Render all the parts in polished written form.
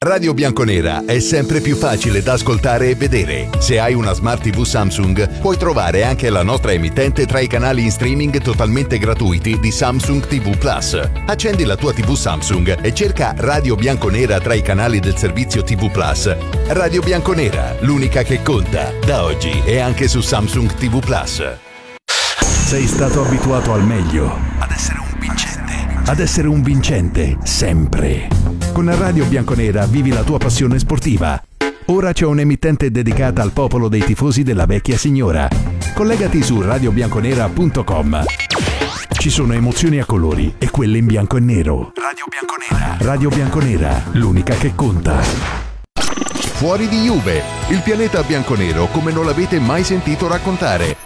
Radio Bianconera è sempre più facile da ascoltare e vedere. Se hai una Smart TV Samsung, puoi trovare anche la nostra emittente tra i canali in streaming totalmente gratuiti di Samsung TV Plus. Accendi la tua TV Samsung e cerca Radio Bianconera tra i canali del servizio TV Plus. Radio Bianconera, l'unica che conta, da oggi e anche su Samsung TV Plus. Sei stato abituato al meglio, ad essere un vincente, sempre. Con Radio Bianconera vivi la tua passione sportiva. Ora c'è un'emittente dedicata al popolo dei tifosi della vecchia signora. Collegati su radiobianconera.com. Ci sono emozioni a colori e quelle in bianco e nero. Radio Bianconera. Radio Bianconera, l'unica che conta. Fuori di Juve, il pianeta bianconero come non l'avete mai sentito raccontare.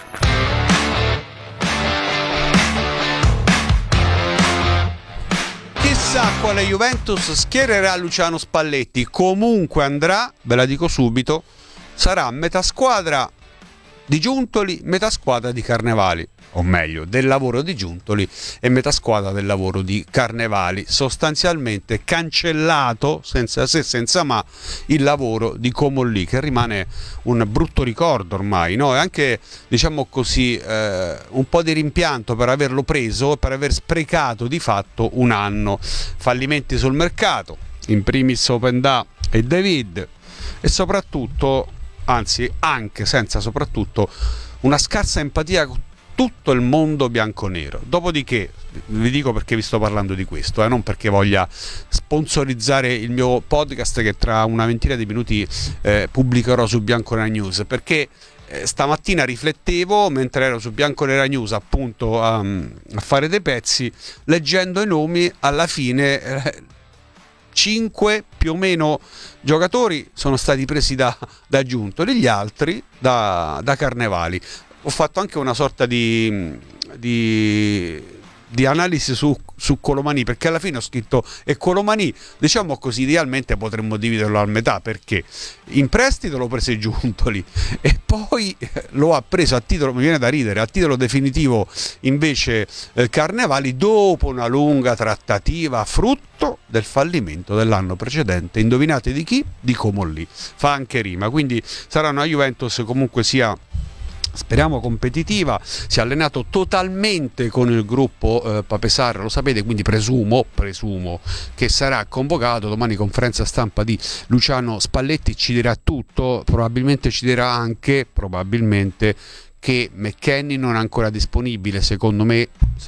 Chissà quale Juventus schiererà Luciano Spalletti. Comunque andrà, ve la dico subito, sarà metà squadra di Giuntoli, metà squadra di Carnevali, o meglio del lavoro di Giuntoli e metà squadra del lavoro di Carnevali. Sostanzialmente cancellato senza se senza ma il lavoro di Comolli, che rimane un brutto ricordo ormai, no? E anche, diciamo così, un po' di rimpianto per averlo preso e per aver sprecato di fatto un anno. Fallimenti sul mercato, in primis Openda e David, e soprattutto, anzi anche senza soprattutto, una scarsa empatia con tutto il mondo bianconero. Dopodiché vi dico perché vi sto parlando di questo, non perché voglia sponsorizzare il mio podcast che tra una ventina di minuti pubblicherò su Bianconera News, perché stamattina riflettevo mentre ero su Bianconera News appunto a fare dei pezzi, leggendo i nomi. Alla fine 5 più o meno giocatori sono stati presi da Giuntoli, gli altri da Carnevali. Ho fatto anche una sorta di analisi su Colomani, perché alla fine ho scritto e Colomani, diciamo così, idealmente potremmo dividerlo a metà, perché in prestito lo prese Giuntoli e poi lo ha preso a titolo, mi viene da ridere, a titolo definitivo invece Carnevali, dopo una lunga trattativa frutto del fallimento dell'anno precedente. Indovinate di chi? Di Comolli. Fa anche rima, quindi sarà una Juventus comunque sia, speriamo, competitiva. Si è allenato totalmente con il gruppo Papesarra, lo sapete, quindi presumo che sarà convocato. Domani conferenza stampa di Luciano Spalletti, ci dirà tutto, probabilmente ci dirà anche che McKennie non è ancora disponibile. Secondo me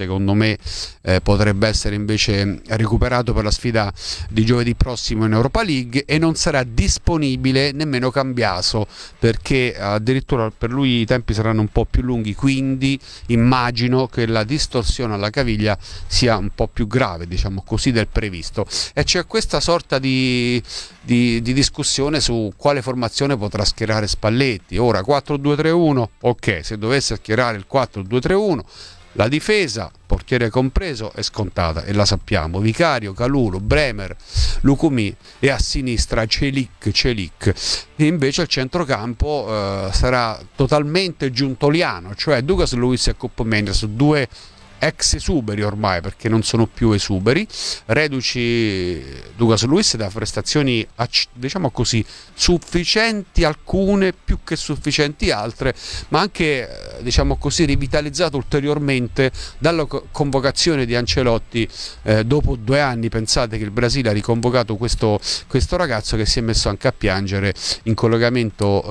potrebbe essere invece recuperato per la sfida di giovedì prossimo in Europa League, e non sarà disponibile nemmeno Cambiaso, perché addirittura per lui i tempi saranno un po' più lunghi, quindi immagino che la distorsione alla caviglia sia un po' più grave, diciamo così, del previsto, e c'è questa sorta di discussione su quale formazione potrà schierare Spalletti. Ora 4-2-3-1, ok, se dovesse schierare il 4-2-3-1, la difesa, portiere compreso, è scontata e la sappiamo: Vicario, Calulu, Bremer, Lucumí, e a sinistra Celic. E invece il centrocampo sarà totalmente giuntoliano, cioè Douglas Luiz e Koopmeiners, due ex esuberi ormai, perché non sono più esuberi, reduci Douglas Luiz da prestazioni, diciamo così, sufficienti, alcune più che sufficienti altre, ma anche, diciamo così, rivitalizzato ulteriormente dalla convocazione di Ancelotti dopo 2 anni. Pensate che il Brasile ha riconvocato questo ragazzo, che si è messo anche a piangere in collegamento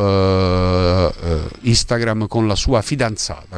Instagram con la sua fidanzata.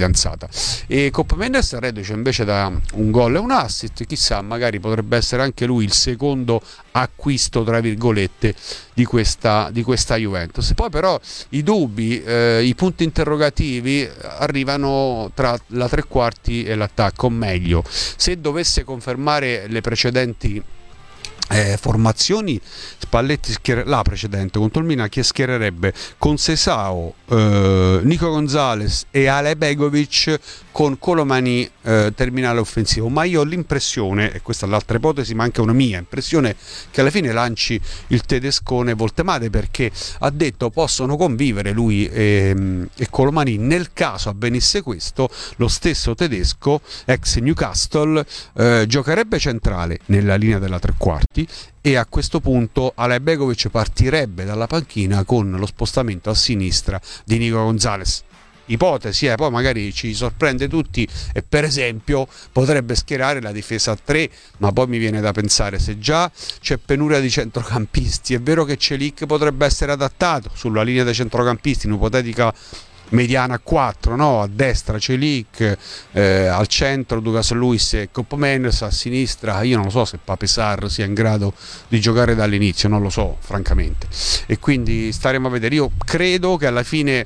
E Koopmeiners, reduce invece da un gol e un assist, chissà, magari potrebbe essere anche lui il secondo acquisto, tra virgolette, di questa Juventus. Poi però i dubbi, i punti interrogativi arrivano tra la tre quarti e l'attacco, o meglio, se dovesse confermare le precedenti formazioni, Spalletti la precedente contro il Milan, che schiererebbe con Sesao, Nico Gonzalez e Ale Begovic, con Colomani terminale offensivo, ma io ho l'impressione, e questa è l'altra ipotesi ma anche una mia impressione, che alla fine lanci il tedescone Voltemade, perché ha detto possono convivere lui e Colomani. Nel caso avvenisse questo, lo stesso tedesco ex Newcastle giocherebbe centrale nella linea della tre quarti, e a questo punto Alejbegovic partirebbe dalla panchina con lo spostamento a sinistra di Nico Gonzalez. Ipotesi, poi magari ci sorprende tutti e per esempio potrebbe schierare la difesa a 3, ma poi mi viene da pensare, se già c'è penuria di centrocampisti, è vero che Celik potrebbe essere adattato sulla linea dei centrocampisti in un'ipotetica mediana a 4, no? A destra Celik, al centro Douglas Luiz e Koopmeiners, a sinistra io non lo so se Pape Sarr sia in grado di giocare dall'inizio, non lo so francamente, e quindi staremo a vedere. Io credo che alla fine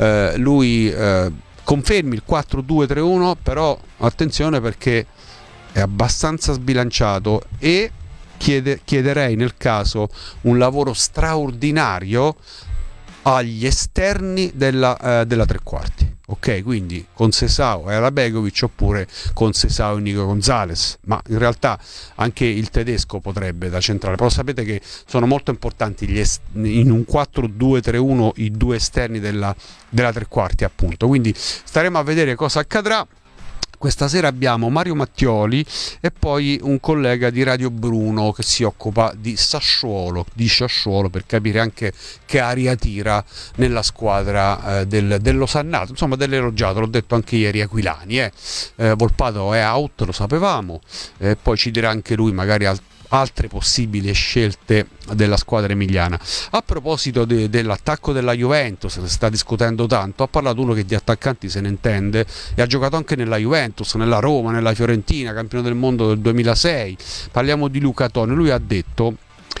lui confermi il 4-2-3-1, però attenzione perché è abbastanza sbilanciato, e chiederei nel caso un lavoro straordinario agli esterni della tre quarti, ok? Quindi con Sesao e Alejbegovic, oppure con Sesao e Nico Gonzalez, ma in realtà anche il tedesco potrebbe da centrale, però sapete che sono molto importanti in un 4-2-3-1 i due esterni della tre quarti, appunto. Quindi staremo a vedere cosa accadrà. Questa sera abbiamo Mario Mattioli e poi un collega di Radio Bruno che si occupa di Sassuolo, per capire anche che aria tira nella squadra dell'Osannato, insomma dell'elogiato, l'ho detto anche ieri Aquilani. Volpato è out, lo sapevamo, poi ci dirà anche lui magari altre possibili scelte della squadra emiliana. A proposito dell'attacco della Juventus, si sta discutendo tanto, ha parlato uno che di attaccanti se ne intende e ha giocato anche nella Juventus, nella Roma, nella Fiorentina, campione del mondo del 2006. Parliamo di Luca Toni. Lui ha detto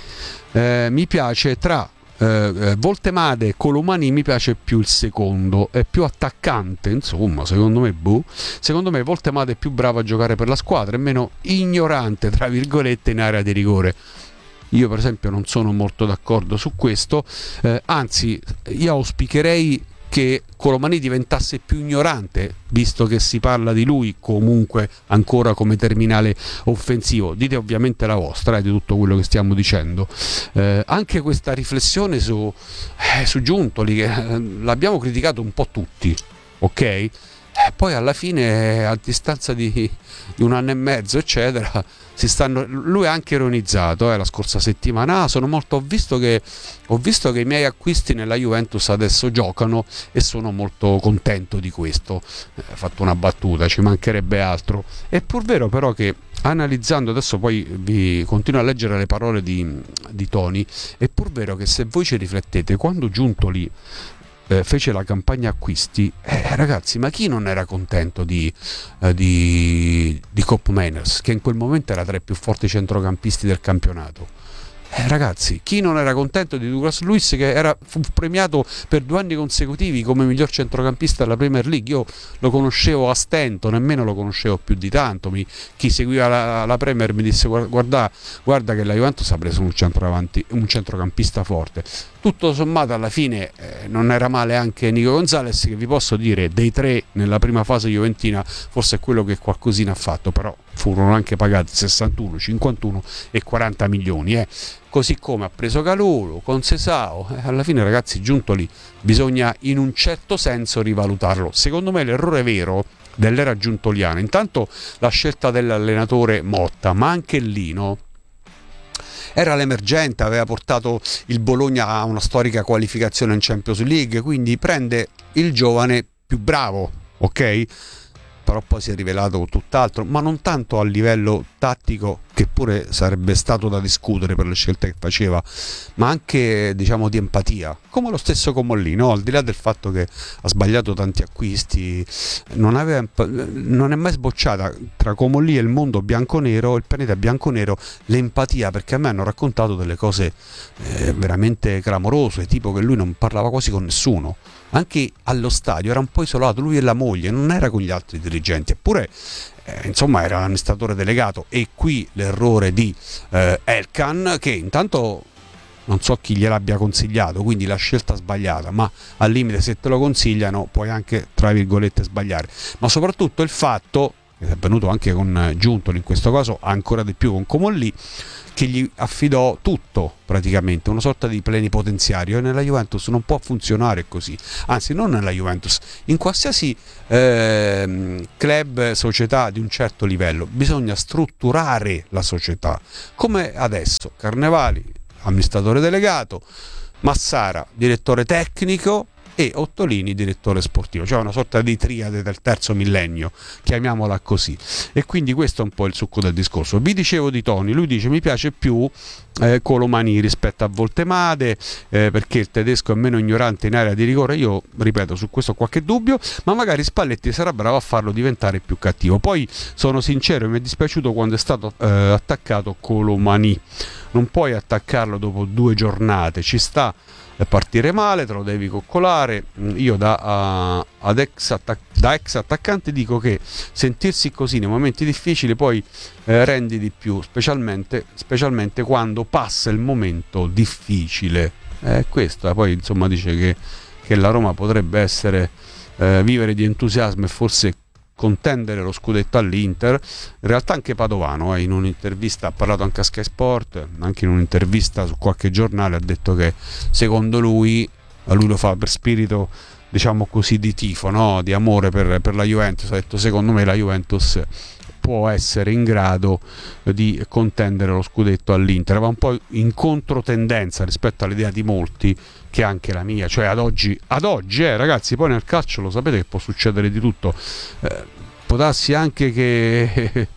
mi piace tra Voltemade e Colomani, mi piace più il secondo, è più attaccante, insomma, secondo me Voltemade è più bravo a giocare per la squadra e meno ignorante tra virgolette in area di rigore. Io per esempio non sono molto d'accordo su questo, anzi io auspicherei che Colomani diventasse più ignorante, visto che si parla di lui comunque ancora come terminale offensivo. Dite ovviamente la vostra di tutto quello che stiamo dicendo. Anche questa riflessione su Giuntoli, che l'abbiamo criticato un po' tutti, ok? Poi alla fine, a distanza di un anno e mezzo eccetera, lui ha anche ironizzato la scorsa settimana. Ho visto che i miei acquisti nella Juventus adesso giocano e sono molto contento di questo. Ha fatto una battuta, ci mancherebbe altro. È pur vero però che, analizzando, adesso poi vi continuo a leggere le parole di Toni, è pur vero che se voi ci riflettete, quando Giuntoli fece la campagna acquisti, ragazzi, ma chi non era contento di Koopmeiners, che in quel momento era tra i più forti centrocampisti del campionato? Ragazzi, chi non era contento di Douglas Luiz, che fu premiato per 2 anni consecutivi come miglior centrocampista della Premier League? Io lo conoscevo a stento, nemmeno lo conoscevo più di tanto. Chi seguiva la Premier mi disse guarda che la Juventus ha preso un centrocampista forte. Tutto sommato alla fine non era male anche Nico Gonzalez, che vi posso dire dei 3 nella prima fase juventina forse è quello che qualcosina ha fatto, però furono anche pagati 61, 51 e 40 milioni. Così come ha preso Calulu con Sesao. Alla fine, ragazzi, Giuntoli bisogna in un certo senso rivalutarlo. Secondo me l'errore vero dell'era giuntoliana, intanto la scelta dell'allenatore Motta, ma anche Lino, era l'emergente, aveva portato il Bologna a una storica qualificazione in Champions League, quindi prende il giovane più bravo, ok? Però poi si è rivelato tutt'altro, ma non tanto a livello tattico, che pure sarebbe stato da discutere per le scelte che faceva, ma anche, diciamo, di empatia, come lo stesso Comolli, no? Al di là del fatto che ha sbagliato tanti acquisti, non è mai sbocciata tra Comolli e il mondo bianconero, il pianeta bianconero, l'empatia, perché a me hanno raccontato delle cose veramente clamorose, tipo che lui non parlava quasi con nessuno. Anche allo stadio era un po' isolato, lui e la moglie, non era con gli altri dirigenti, eppure insomma era amministratore delegato. E qui l'errore di Elkan, che intanto non so chi gliel'abbia consigliato, quindi la scelta sbagliata, ma al limite se te lo consigliano puoi anche, tra virgolette, sbagliare. Ma soprattutto il fatto che è avvenuto anche con Giuntoli, in questo caso ancora di più con Comolli, che gli affidò tutto praticamente, una sorta di plenipotenziario, e nella Juventus non può funzionare così, anzi non nella Juventus, in qualsiasi club, società di un certo livello bisogna strutturare la società, come adesso Carnevali, amministratore delegato, Massara, direttore tecnico, e Ottolini, direttore sportivo, cioè una sorta di triade del terzo millennio, chiamiamola così. E quindi questo è un po' il succo del discorso. Vi dicevo di Toni, lui dice mi piace più Colomani rispetto a Voltemade, perché il tedesco è meno ignorante in area di rigore. Io ripeto, su questo ho qualche dubbio, ma magari Spalletti sarà bravo a farlo diventare più cattivo. Poi sono sincero, mi è dispiaciuto quando è stato attaccato Colomani. Non puoi attaccarlo dopo 2 giornate, ci sta partire male, te lo devi coccolare. Io da ex attaccante dico che sentirsi così nei momenti difficili poi rendi di più, specialmente quando passa il momento difficile. Questo poi insomma dice che la Roma potrebbe essere vivere di entusiasmo e forse contendere lo scudetto all'Inter. In realtà anche Padovano in un'intervista ha parlato anche a Sky Sport, anche in un'intervista su qualche giornale ha detto che secondo lui lo fa per spirito, diciamo così, di tifo, no? Di amore per la Juventus. Ha detto secondo me la Juventus può essere in grado di contendere lo scudetto all'Inter. Va un po' in controtendenza rispetto all'idea di molti, che è anche la mia, cioè ad oggi ragazzi, poi nel calcio lo sapete che può succedere di tutto, può darsi anche che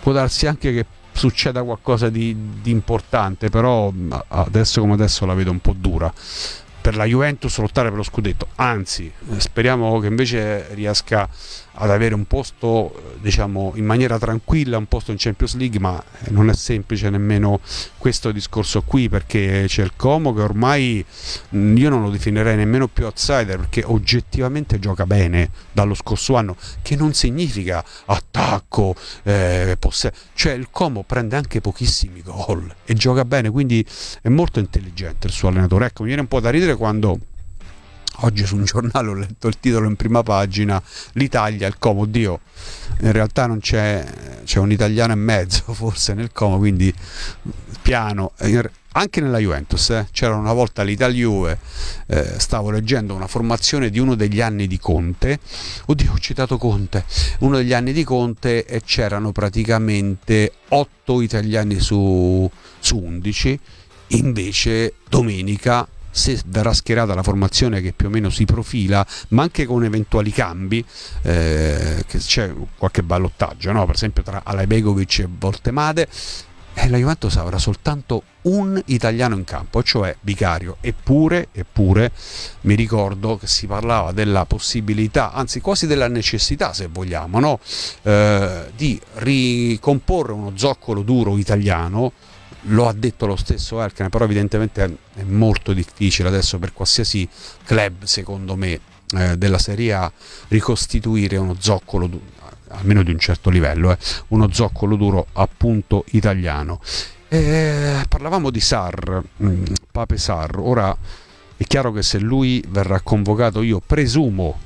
succeda qualcosa di importante, però adesso come adesso la vedo un po' dura per la Juventus lottare per lo scudetto. Anzi, speriamo che invece riesca ad avere un posto, diciamo, in maniera tranquilla, un posto in Champions League, ma non è semplice nemmeno questo discorso qui, perché c'è il Como che ormai io non lo definirei nemmeno più outsider, perché oggettivamente gioca bene dallo scorso anno, che non significa attacco, cioè il Como prende anche pochissimi gol e gioca bene, quindi è molto intelligente il suo allenatore. Ecco, mi viene un po' da ridere quando oggi su un giornale ho letto il titolo in prima pagina: l'Italia, il Como. Oddio, in realtà non c'è un italiano e mezzo forse nel Como, quindi piano. Anche nella Juventus c'era una volta l'Italia-Juve, stavo leggendo una formazione di uno degli anni di Conte, oddio ho citato Conte, uno degli anni di Conte, e c'erano praticamente 8 italiani su 11. Invece domenica, se verrà schierata la formazione che più o meno si profila, ma anche con eventuali cambi, che c'è qualche ballottaggio, no? Per esempio tra Alajbegovic e Voltemade, la Juventus avrà soltanto un italiano in campo, cioè Vicario. Eppure mi ricordo che si parlava della possibilità, anzi quasi della necessità, se vogliamo, no? Di ricomporre uno zoccolo duro italiano. Lo ha detto lo stesso Elkann, però evidentemente è molto difficile adesso per qualsiasi club, secondo me, della Serie A, ricostituire uno zoccolo almeno di un certo livello, uno zoccolo duro appunto italiano. Parlavamo di Sarr, Pape Sarr. Ora è chiaro che se lui verrà convocato, io presumo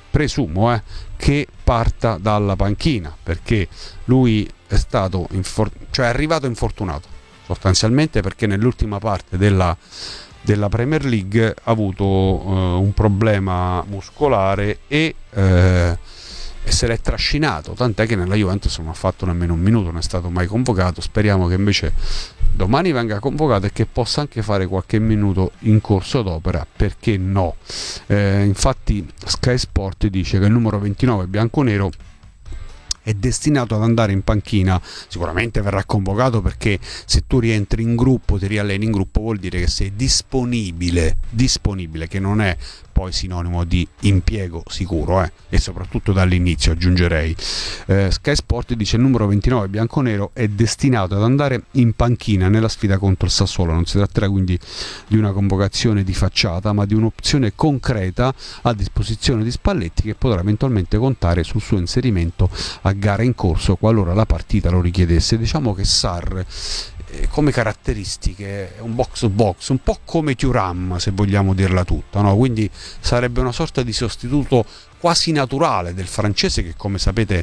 che parta dalla panchina, perché lui è stato è arrivato infortunato sostanzialmente, perché nell'ultima parte della Premier League ha avuto un problema muscolare e se l'è trascinato, tant'è che nella Juventus non ha fatto nemmeno un minuto, non è stato mai convocato. Speriamo che invece domani venga convocato e che possa anche fare qualche minuto in corso d'opera, perché no? Infatti Sky Sport dice che il numero 29 bianconero è destinato ad andare in panchina. Sicuramente verrà convocato, perché se tu rientri in gruppo, ti rialleni in gruppo, vuol dire che sei disponibile, che non è poi sinonimo di impiego sicuro, e soprattutto dall'inizio, aggiungerei. Sky Sport dice il numero 29 bianconero è destinato ad andare in panchina nella sfida contro il Sassuolo. Non si tratterà quindi di una convocazione di facciata, ma di un'opzione concreta a disposizione di Spalletti, che potrà eventualmente contare sul suo inserimento a gara in corso qualora la partita lo richiedesse. Diciamo che Sarr come caratteristiche è un box to box, un po' come Thuram, se vogliamo dirla tutta, no? Quindi sarebbe una sorta di sostituto quasi naturale del francese, che come sapete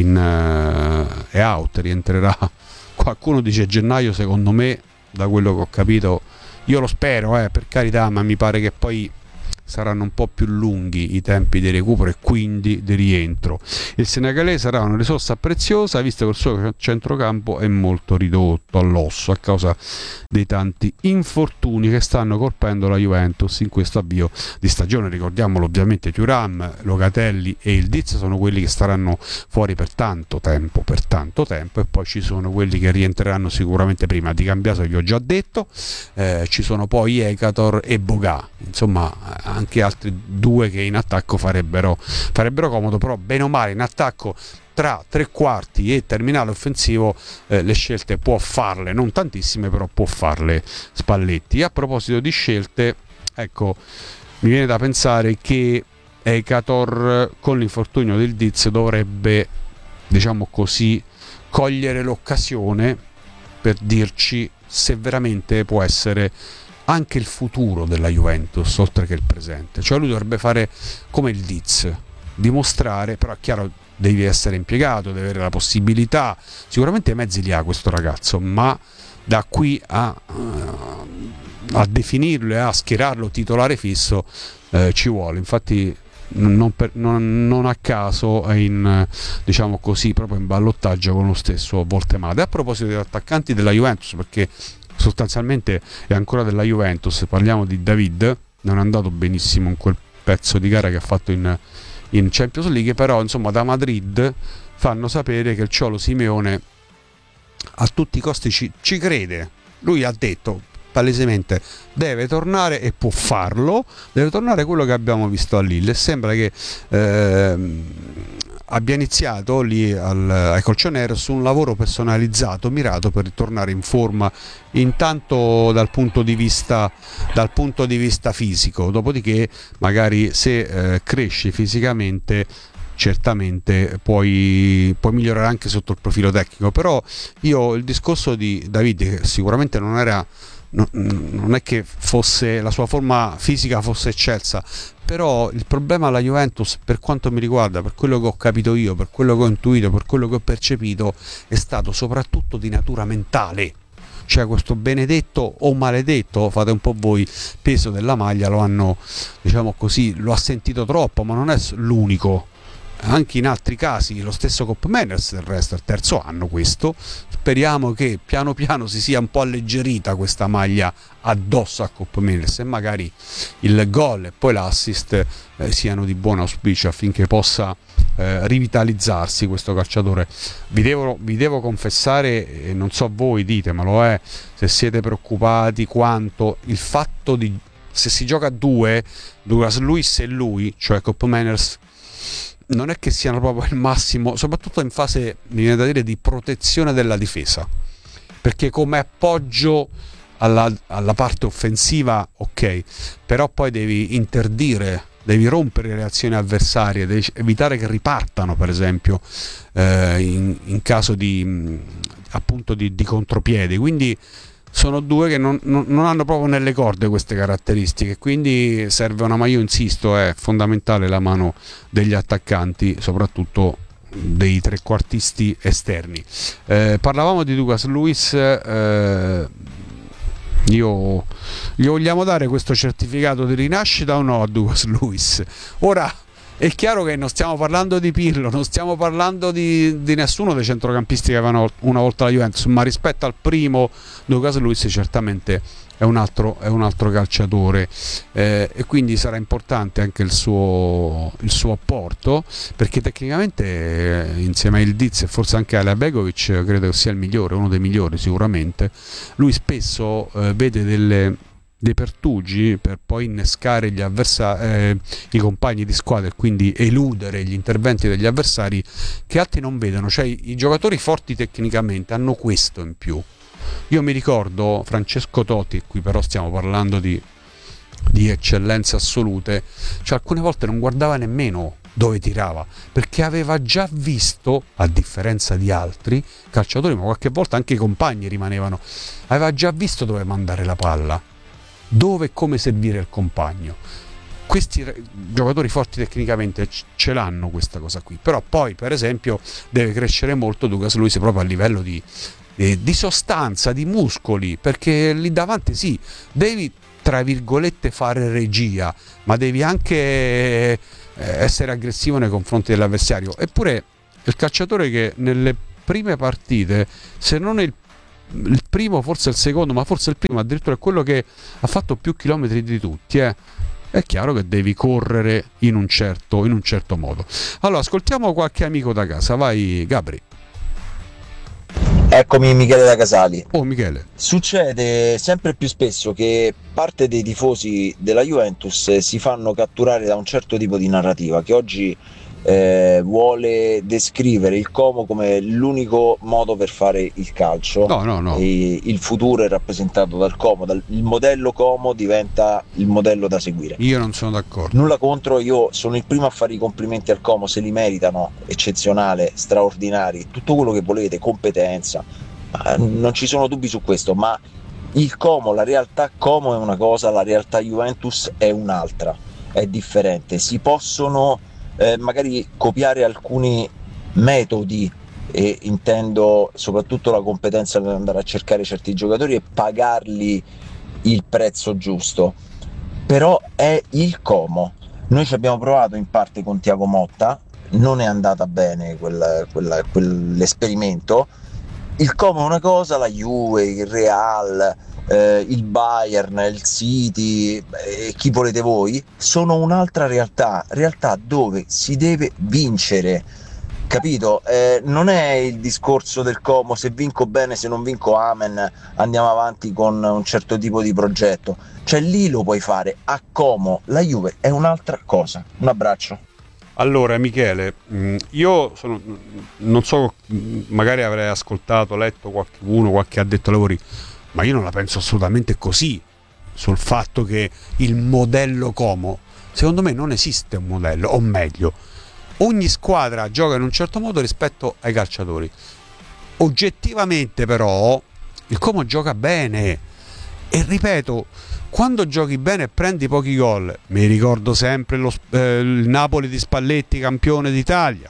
è out, rientrerà, qualcuno dice gennaio, secondo me, da quello che ho capito, io lo spero, per carità, ma mi pare che poi saranno un po' più lunghi i tempi di recupero e quindi di rientro. Il senegalese sarà una risorsa preziosa, visto che il suo centrocampo è molto ridotto all'osso a causa dei tanti infortuni che stanno colpendo la Juventus in questo avvio di stagione. Ricordiamolo, ovviamente Thuram, Locatelli e il Diz sono quelli che staranno fuori per tanto tempo, e poi ci sono quelli che rientreranno sicuramente prima. Di Cambiaso vi ho già detto, ci sono poi Ekator e Boga, insomma anche altri due che in attacco farebbero comodo, però bene o male in attacco tra tre quarti e terminale offensivo le scelte può farle, non tantissime, però può farle Spalletti. A proposito di scelte, ecco, mi viene da pensare che Ekator con l'infortunio del Diz dovrebbe, diciamo così, cogliere l'occasione per dirci se veramente può essere anche il futuro della Juventus oltre che il presente. Cioè lui dovrebbe fare come il Diz, dimostrare, però è chiaro, devi essere impiegato, deve avere la possibilità, sicuramente i mezzi li ha questo ragazzo, ma da qui a definirlo e a schierarlo titolare fisso ci vuole. Infatti non a caso è in, diciamo così, proprio in ballottaggio con lo stesso Voltemade. A proposito degli attaccanti della Juventus, perché sostanzialmente è ancora della Juventus, parliamo di David, non è andato benissimo in quel pezzo di gara che ha fatto in Champions League, però insomma da Madrid fanno sapere che il Cholo Simeone a tutti i costi ci crede. Lui ha detto palesemente deve tornare e può farlo, deve tornare quello che abbiamo visto a Lille, e sembra che abbia iniziato lì ai Colchoneros un lavoro personalizzato, mirato per ritornare in forma, intanto dal punto di vista fisico, dopodiché magari se cresci fisicamente certamente puoi migliorare anche sotto il profilo tecnico. Però io il discorso di David, che sicuramente non è che fosse la sua forma fisica fosse eccelsa, però il problema alla Juventus, per quanto mi riguarda, per quello che ho capito io, per quello che ho intuito, per quello che ho percepito, è stato soprattutto di natura mentale. Cioè questo benedetto o maledetto, fate un po' voi, peso della maglia lo hanno, diciamo così, lo ha sentito troppo, ma non è l'unico. Anche in altri casi, lo stesso Koopmeiners del resto, il terzo anno questo, speriamo che piano piano si sia un po' alleggerita questa maglia addosso a Koopmeiners e magari il gol e poi l'assist siano di buon auspicio affinché possa rivitalizzarsi questo calciatore. Vi devo confessare, e non so voi, ditemelo, se siete preoccupati quanto il fatto di, se si gioca a due, Douglas Luiz e lui, cioè Koopmeiners, non è che siano proprio il massimo, soprattutto in fase, mi viene da dire, di protezione della difesa, perché come appoggio alla parte offensiva ok, però poi devi interdire, devi rompere le reazioni avversarie, devi evitare che ripartano, per esempio in caso di appunto di contropiede. Quindi sono due che non hanno proprio nelle corde queste caratteristiche, quindi serve io insisto, è fondamentale la mano degli attaccanti, soprattutto dei trequartisti esterni. Parlavamo di Douglas Luiz, gli vogliamo dare questo certificato di rinascita o no a Douglas Luiz? Ora è chiaro che non stiamo parlando di Pirlo, non stiamo parlando di nessuno dei centrocampisti che avevano una volta la Juventus, ma rispetto al primo Douglas Luiz certamente è un altro calciatore, e quindi sarà importante anche il suo apporto, perché tecnicamente insieme a Ildiz e forse anche a Begovic credo che sia il migliore, uno dei migliori sicuramente. Lui spesso vede dei pertugi per poi innescare i compagni di squadra e quindi eludere gli interventi degli avversari che altri non vedono. Cioè i giocatori forti tecnicamente hanno questo in più. Io mi ricordo Francesco Totti, qui però stiamo parlando di eccellenze assolute, cioè alcune volte non guardava nemmeno dove tirava, perché aveva già visto, a differenza di altri calciatori, ma qualche volta anche i compagni rimanevano, aveva già visto dove mandare la palla, dove e come servire il compagno. Questi giocatori forti tecnicamente ce l'hanno questa cosa qui, però poi per esempio deve crescere molto Douglas Luiz proprio a livello di sostanza, di muscoli, perché lì davanti sì, devi tra virgolette fare regia, ma devi anche essere aggressivo nei confronti dell'avversario. Eppure il calciatore che nelle prime partite, se non il primo, forse il secondo, ma forse il primo addirittura, è quello che ha fatto più chilometri di tutti, è chiaro che devi correre in un certo modo. Allora ascoltiamo qualche amico da casa, vai Gabri. Eccomi, Michele da Casali. Oh Michele. Succede sempre più spesso che parte dei tifosi della Juventus si fanno catturare da un certo tipo di narrativa che oggi vuole descrivere il Como come l'unico modo per fare il calcio. No. E il futuro è rappresentato dal Como, il modello Como diventa il modello da seguire. Io non sono d'accordo. Nulla contro, io sono il primo a fare i complimenti al Como, se li meritano, eccezionale, straordinari, tutto quello che volete, competenza, non ci sono dubbi su questo, ma il Como, la realtà Como è una cosa, la realtà Juventus è un'altra, è differente. Si possono magari copiare alcuni metodi, e intendo soprattutto la competenza nell'andare a cercare certi giocatori e pagarli il prezzo giusto, però è il Como. Noi ci abbiamo provato in parte con Thiago Motta, non è andata bene quell'esperimento. Il Como è una cosa, la Juve, il Real, il Bayern, il City, chi volete voi, sono un'altra realtà dove si deve vincere, capito? Non è il discorso del Como, se vinco bene, se non vinco amen, andiamo avanti con un certo tipo di progetto, cioè lì lo puoi fare. A Como la Juve è un'altra cosa. Un abbraccio. Allora Michele, io non so, magari avrei ascoltato, letto qualche addetto ai lavori, ma io non la penso assolutamente così sul fatto che il modello Como, secondo me non esiste un modello, o meglio, ogni squadra gioca in un certo modo rispetto ai calciatori. Oggettivamente però il Como gioca bene, e ripeto, quando giochi bene e prendi pochi gol, mi ricordo sempre il Napoli di Spalletti campione d'Italia,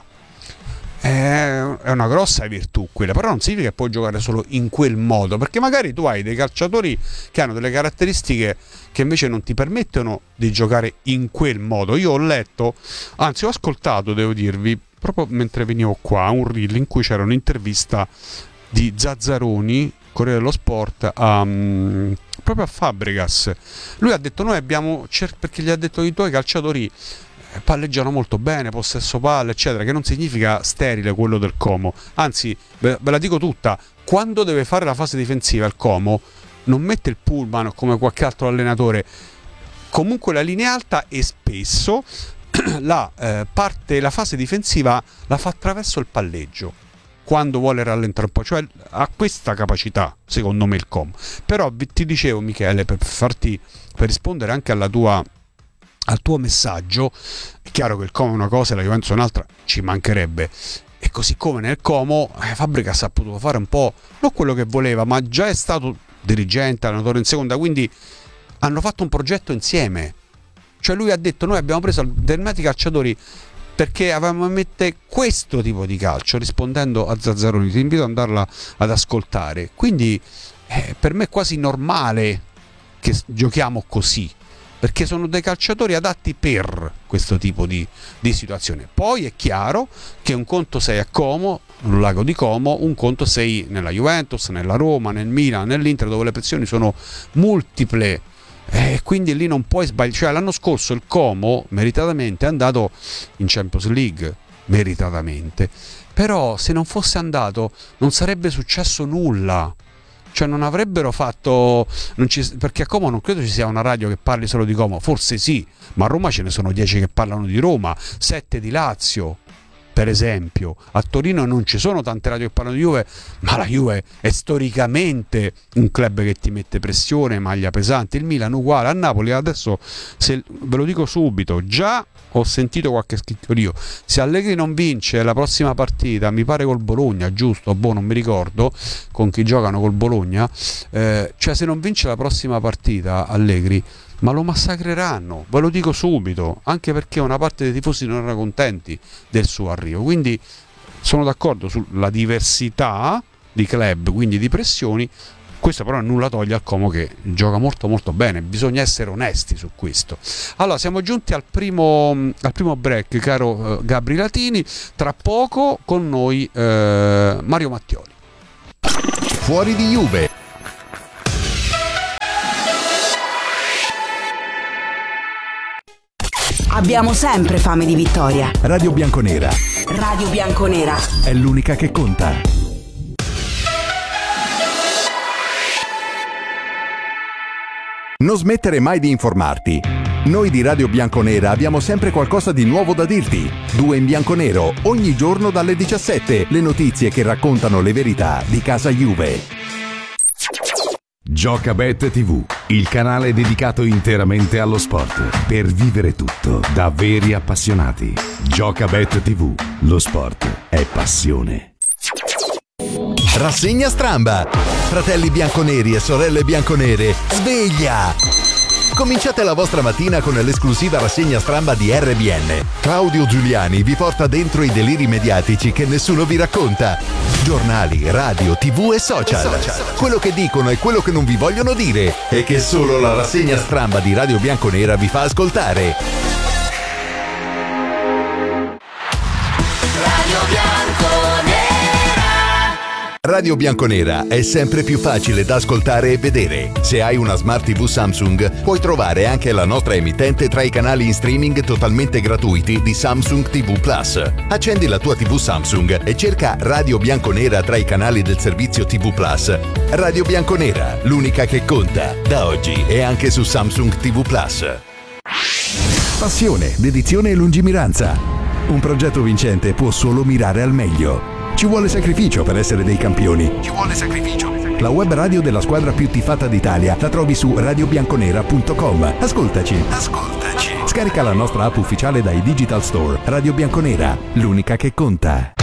è una grossa virtù quella, però non significa che puoi giocare solo in quel modo, perché magari tu hai dei calciatori che hanno delle caratteristiche che invece non ti permettono di giocare in quel modo. Io ho letto, anzi ho ascoltato, devo dirvi, proprio mentre venivo qua, un reel in cui c'era un'intervista di Zazzaroni, Corriere dello Sport, proprio a Fabregas. Lui ha detto: noi abbiamo perché gli ha detto i tuoi calciatori palleggiano molto bene, possesso palla eccetera, che non significa sterile quello del Como, anzi ve la dico tutta, quando deve fare la fase difensiva il Como non mette il pullman come qualche altro allenatore, comunque la linea alta, e spesso la fase difensiva la fa attraverso il palleggio quando vuole rallentare un po', cioè ha questa capacità secondo me il Como. Però ti dicevo Michele, per rispondere anche al tuo messaggio, è chiaro che il Como è una cosa e la Juventus è un'altra, ci mancherebbe, e così come nel Como Fabregas ha potuto fare un po' non quello che voleva, ma già è stato dirigente, allenatore in seconda, quindi hanno fatto un progetto insieme. Cioè lui ha detto: noi abbiamo preso determinati calciatori perché avevamo in mente questo tipo di calcio, rispondendo a Zazzaroni. Ti invito ad andarla ad ascoltare. Quindi per me è quasi normale che giochiamo così, perché sono dei calciatori adatti per questo tipo di situazione. Poi è chiaro che un conto sei a Como, un lago di Como, un conto sei nella Juventus, nella Roma, nel Milan, nell'Inter, dove le pressioni sono multiple, quindi lì non puoi sbagliare. Cioè l'anno scorso il Como meritatamente è andato in Champions League, meritatamente, però se non fosse andato non sarebbe successo nulla. Cioè non avrebbero fatto, perché a Como non credo ci sia una radio che parli solo di Como, forse sì, ma a Roma ce ne sono 10 che parlano di Roma, 7 di Lazio, per esempio. A Torino non ci sono tante radio che parlano di Juve, ma la Juve è storicamente un club che ti mette pressione, maglia pesante. Il Milan uguale, a Napoli adesso, ve lo dico subito, già ho sentito qualche schiccherio, se Allegri non vince la prossima partita, mi pare col Bologna, giusto? Non mi ricordo con chi giocano col Bologna, cioè se non vince la prossima partita Allegri, ma lo massacreranno, ve lo dico subito, anche perché una parte dei tifosi non erano contenti del suo arrivo. Quindi sono d'accordo sulla diversità di club, quindi di pressioni. Questo però nulla toglie al Como che gioca molto molto bene, bisogna essere onesti su questo. Allora, siamo giunti al primo break, caro Gabri Latini. Tra poco con noi Mario Mattioli. Fuori di Juve. Abbiamo sempre fame di vittoria. Radio Bianconera. Radio Bianconera È l'unica che conta. Non smettere mai di informarti. Noi di Radio Bianconera abbiamo sempre qualcosa di nuovo da dirti. 2 in bianconero, ogni giorno dalle 17. Le notizie che raccontano le verità di casa Juve. Giocabet TV, il canale dedicato interamente allo sport. Per vivere tutto da veri appassionati. Giocabet TV, lo sport è passione. Rassegna Stramba. Fratelli bianconeri e sorelle bianconere, sveglia! Cominciate la vostra mattina con l'esclusiva rassegna Stramba di RBN. Claudio Giuliani vi porta dentro i deliri mediatici che nessuno vi racconta. Giornali, radio, TV e social. Quello che dicono e quello che non vi vogliono dire e che solo la rassegna Stramba di Radio Bianconera vi fa ascoltare. Radio Bianconera. Radio Bianconera è sempre più facile da ascoltare e vedere. Se hai una Smart TV Samsung, puoi trovare anche la nostra emittente tra i canali in streaming totalmente gratuiti di Samsung TV Plus. Accendi la tua TV Samsung e cerca Radio Bianconera tra i canali del servizio TV Plus. Radio Bianconera, l'unica che conta. Da oggi è anche su Samsung TV Plus. Passione, dedizione e lungimiranza. Un progetto vincente può solo mirare al meglio. Ci vuole sacrificio per essere dei campioni. La web radio della squadra più tifata d'Italia la trovi su radiobianconera.com. Ascoltaci. Scarica la nostra app ufficiale dai Digital Store. Radio Bianconera, l'unica che conta.